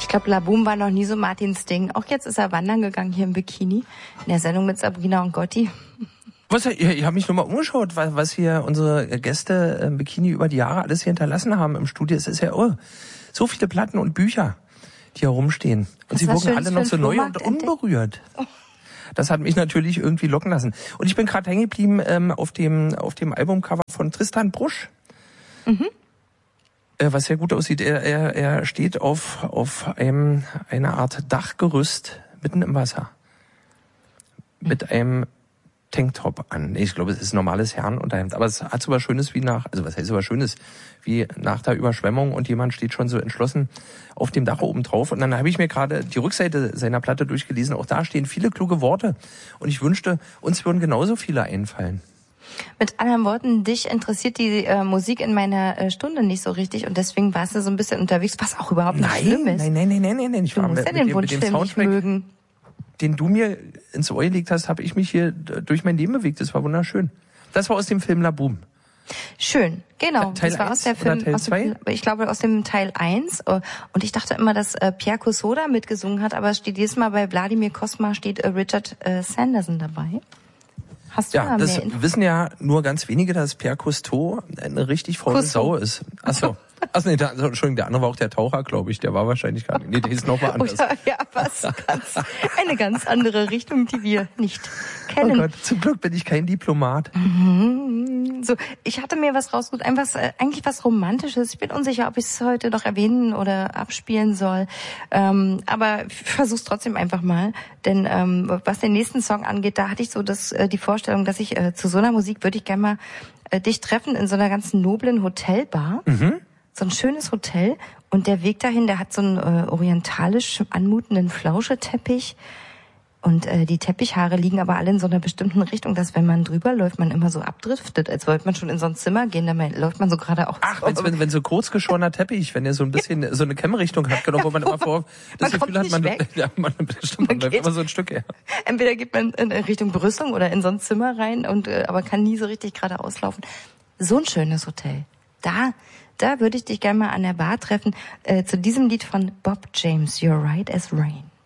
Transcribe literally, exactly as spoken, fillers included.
Ich glaube, Laboom war noch nie so Martins Ding. Auch jetzt ist er wandern gegangen hier im Bikini. In der Sendung mit Sabrina und Gotti. Was, ich, ich habe mich nur mal umgeschaut, was, was hier unsere Gäste im Bikini über die Jahre alles hier hinterlassen haben im Studio. Es ist ja irre. So viele Platten und Bücher, die hier rumstehen. Und Hast sie du was wirken Schönes alle für noch so einen neu Flohmarkt und unberührt. Das hat mich natürlich irgendwie locken lassen. Und ich bin gerade hängen geblieben ähm, auf dem auf dem Albumcover von Tristan Brusch. Mhm. Äh, was sehr gut aussieht. Er, er, er steht auf auf einem einer Art Dachgerüst mitten im Wasser. Mit einem Tanktop an. Ich glaube, es ist ein normales Herrenunterhemd. Aber es hat so was Schönes wie nach, also was heißt so was Schönes, wie nach der Überschwemmung und jemand steht schon so entschlossen auf dem Dach oben drauf. Und dann habe ich mir gerade die Rückseite seiner Platte durchgelesen. Auch da stehen viele kluge Worte. Und ich wünschte, uns würden genauso viele einfallen. Mit anderen Worten, dich interessiert die äh, Musik in meiner äh, Stunde nicht so richtig und deswegen warst du so ein bisschen unterwegs, was auch überhaupt nicht nein, schlimm ist. Nein, nein, nein, nein, nein, nein. Ich du war musst mit, ja den mit, Wunsch dem, mit dem nicht mögen. Den du mir ins Ohr gelegt hast, habe ich mich hier durch mein Leben bewegt. Das war wunderschön. Das war aus dem Film Laboom. Schön, genau. Teil das war aus der eins oder Film, Teil aus dem, zwei? ich glaube aus dem Teil eins. Und ich dachte immer, dass äh, Pierre Cusoda mitgesungen hat, aber es steht jedes Mal bei Wladimir Cosma steht äh, Richard äh, Sanderson dabei. Hast du ja, da das mehr Info? wissen ja nur ganz wenige, dass Pierre Cousteau eine richtig faule Sau ist. Achso. Achso, nee, der, also, Entschuldigung, der andere war auch der Taucher, glaube ich. Der war wahrscheinlich gar nicht. Nee, der ist noch mal anders. Oder, ja, was ganz, eine ganz andere Richtung, die wir nicht kennen. Oh Gott, zum Glück bin ich kein Diplomat. Mhm. So, ich hatte mir was rausgesucht, einfach äh, eigentlich was Romantisches. Ich bin unsicher, ob ich es heute noch erwähnen oder abspielen soll. Ähm, aber ich versuch's trotzdem einfach mal. Denn ähm, was den nächsten Song angeht, da hatte ich so das äh, die Vorstellung, dass ich äh, zu so einer Musik würde ich gerne mal äh, dich treffen in so einer ganz noblen Hotelbar. Mhm. So ein schönes Hotel und der Weg dahin, der hat so einen äh, orientalisch anmutenden Flauscheteppich und äh, die Teppichhaare liegen aber alle in so einer bestimmten Richtung, dass wenn man drüber läuft, man immer so abdriftet, als wollte man schon in so ein Zimmer gehen, dann läuft man so gerade auch. Ach, so. wenn, wenn so kurz geschorener Teppich, wenn er so ein bisschen so eine Kämmrichtung hat, genau, wo man immer vor das man Gefühl hat, man, ja, man, stimmt, man, man läuft geht, immer so ein Stück her. Entweder geht man in Richtung Brüssung oder in so ein Zimmer rein und äh, aber kann nie so richtig gerade auslaufen. So ein schönes Hotel. Da Da würde ich dich gerne mal an der Bar treffen, äh, zu diesem Lied von Bob James, You're Right as Rain.